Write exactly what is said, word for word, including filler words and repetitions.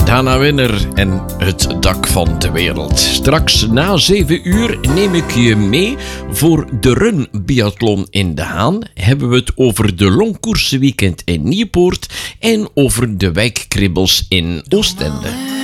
Dana Winner en het dak van de wereld. Straks na zeven uur neem ik je mee voor de Run Biathlon in De Haan. Hebben we het over de Longkoersenweekend in Nieuwpoort en over de wijkkribbels in Oostende.